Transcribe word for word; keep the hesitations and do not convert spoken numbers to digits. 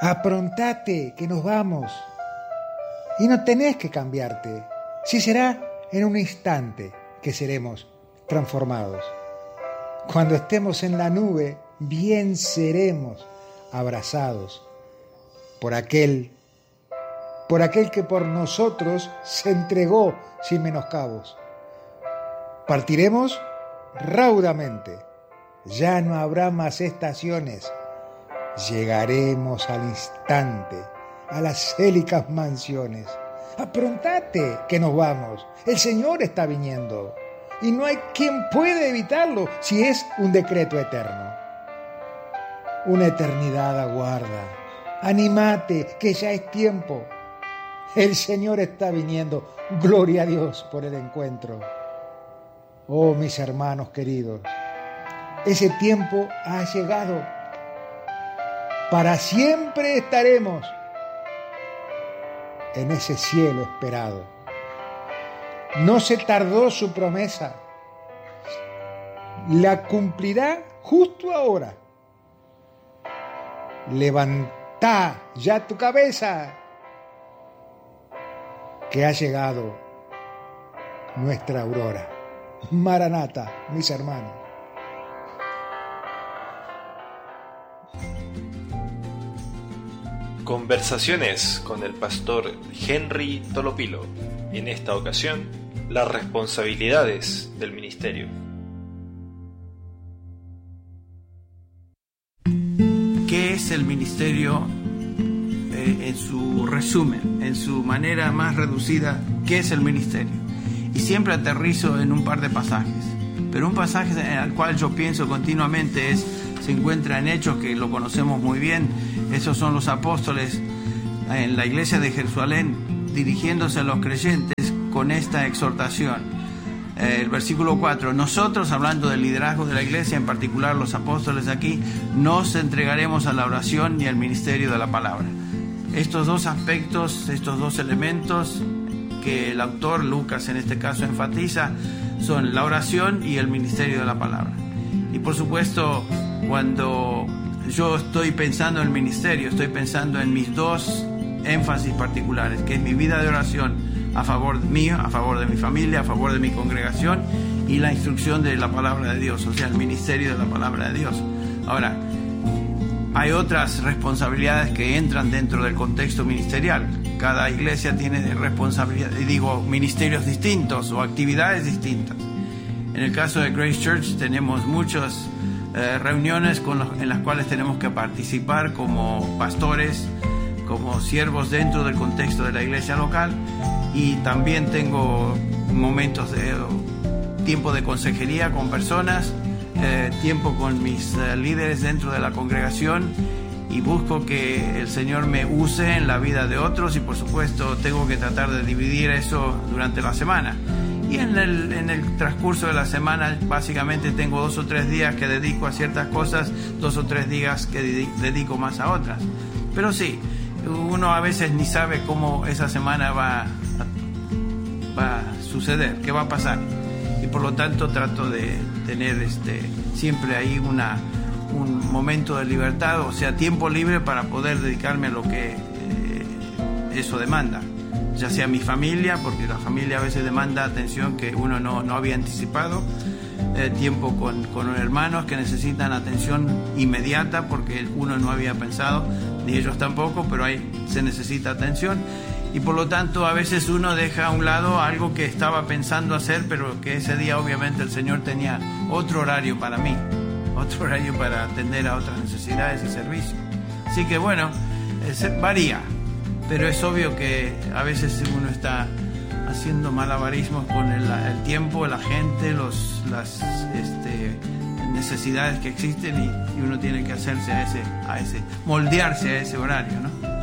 aprontate, que nos vamos. Y no tenés que cambiarte, si será en un instante que seremos transformados. Cuando estemos en la nube, bien seremos abrazados por aquel, por aquel que por nosotros se entregó sin menoscabos. Partiremos raudamente, ya no habrá más estaciones, llegaremos al instante a las célicas mansiones. Aprontate, que nos vamos, el Señor está viniendo, y no hay quien pueda evitarlo si es un decreto eterno. Una eternidad aguarda, anímate, que ya es tiempo, el Señor está viniendo, gloria a Dios por el encuentro. Oh, mis hermanos queridos, ese tiempo ha llegado, para siempre estaremos en ese cielo esperado. No se tardó su promesa, la cumplirá justo ahora. Levantá ya tu cabeza, que ha llegado nuestra aurora. Maranata, mis hermanos. Conversaciones con el pastor Henry Tolopilo. En esta ocasión, las responsabilidades del ministerio. ¿Qué es el ministerio? Eh, en su resumen, en su manera más reducida, ¿qué es el ministerio? Y siempre aterrizo en un par de pasajes, pero un pasaje en el cual yo pienso continuamente es, se encuentra en Hechos, que lo conocemos muy bien. Esos son los apóstoles en la iglesia de Jerusalén dirigiéndose a los creyentes con esta exhortación. Eh, el versículo cuatro, nosotros, hablando del liderazgo de la iglesia, en particular los apóstoles aquí, nos entregaremos a la oración y al ministerio de la palabra. Estos dos aspectos, estos dos elementos que el autor, Lucas en este caso, enfatiza, son la oración y el ministerio de la palabra. Y por supuesto, cuando yo estoy pensando en el ministerio, estoy pensando en mis dos énfasis particulares, que es mi vida de oración a favor mío, a favor de mi familia, a favor de mi congregación, y la instrucción de la palabra de Dios, o sea, el ministerio de la palabra de Dios. Ahora, hay otras responsabilidades que entran dentro del contexto ministerial. Cada iglesia tiene responsabilidades, digo, ministerios distintos o actividades distintas. En el caso de Grace Church tenemos muchas eh, reuniones con los, en las cuales tenemos que participar como pastores, como siervos dentro del contexto de la iglesia local, y también tengo momentos de tiempo de consejería con personas, eh, tiempo con mis eh, líderes dentro de la congregación, y busco que el Señor me use en la vida de otros, y por supuesto tengo que tratar de dividir eso durante la semana. Y en el, en el transcurso de la semana básicamente tengo dos o tres días que dedico a ciertas cosas, dos o tres días que dedico más a otras. Pero sí, uno a veces ni sabe cómo esa semana va a, va a suceder, qué va a pasar. Y por lo tanto trato de tener este, siempre ahí una, un momento de libertad, o sea, tiempo libre para poder dedicarme a lo que eh, eso demanda. Ya sea mi familia, porque la familia a veces demanda atención que uno no, no había anticipado, eh, tiempo con, con hermanos que necesitan atención inmediata porque uno no había pensado, ni ellos tampoco, pero ahí se necesita atención, y por lo tanto a veces uno deja a un lado algo que estaba pensando hacer, pero que ese día obviamente el Señor tenía otro horario para mí, otro horario para atender a otras necesidades y servicios. Así que bueno, eh, varía. Pero es obvio que a veces uno está haciendo malabarismos con el, el tiempo, la gente, los, las este, necesidades que existen, y, y uno tiene que hacerse a ese, a ese, moldearse a ese horario, ¿no?